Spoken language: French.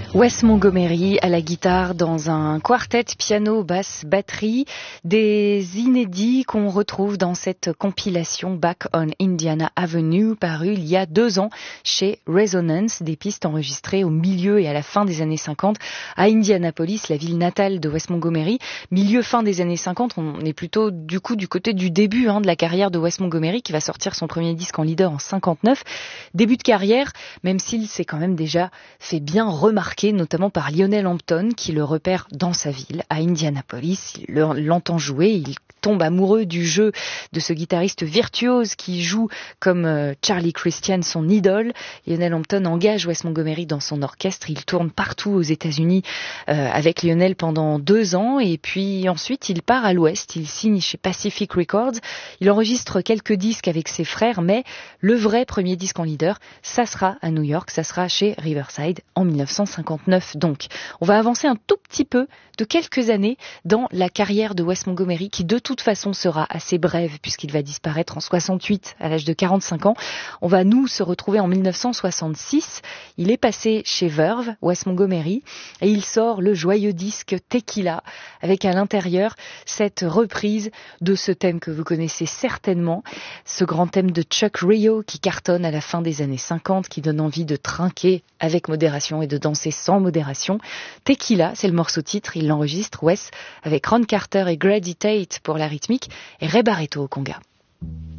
Wes Montgomery à la guitare dans un quartet piano, basse, batterie, des inédits qu'on retrouve dans cette compilation Back on Indiana Avenue parue il y a 2 ans chez Resonance, des pistes enregistrées au milieu et à la fin des années 50 à Indianapolis, la ville natale de Wes Montgomery. Milieu-fin des années 50, on est plutôt du côté du début de la carrière de Wes Montgomery qui va sortir son premier disque en leader en 59. Début de carrière, même s'il s'est quand même déjà fait bien remarquer, notamment par Lionel Hampton qui le repère dans sa ville, à Indianapolis. Il l'entend jouer, il tombe amoureux du jeu de ce guitariste virtuose qui joue comme Charlie Christian, son idole. Lionel Hampton engage Wes Montgomery dans son orchestre. Il tourne partout aux États-Unis avec Lionel pendant 2 ans et puis ensuite il part à l'Ouest. Il signe chez Pacific Records. Il enregistre quelques disques avec ses frères, mais le vrai premier disque en leader, ça sera à New York, ça sera chez Riverside en 1959. Donc, on va avancer un tout petit peu de quelques années dans la carrière de Wes Montgomery qui de toute façon sera assez brève puisqu'il va disparaître en 68 à l'âge de 45 ans. On va se retrouver en 1966. Il est passé chez Verve, Wes Montgomery, et il sort le joyeux disque Tequila avec à l'intérieur cette reprise de ce thème que vous connaissez certainement, ce grand thème de Chuck Rio qui cartonne à la fin des années 50, qui donne envie de trinquer avec modération et de danser sans modération. Tequila, c'est le morceau titre, il l'enregistre, Wes, avec Ron Carter et Grady Tate pour la rythmique et Ray Barretto au conga.